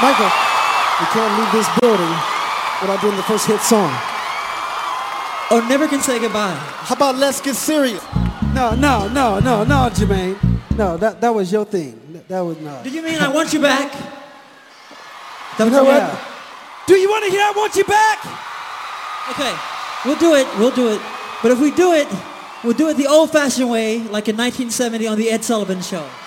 Michael, we can't leave this building without doing the first hit song. Oh, Never Can Say Goodbye. How about Let's Get Serious? No, Jermaine. No, that was your thing. That was not. Do you mean I Want You Back? You know what? Yeah. Do you want to hear I Want You Back? Okay, we'll do it. But if we do it, we'll do it the old-fashioned way, like in 1970 on the Ed Sullivan Show.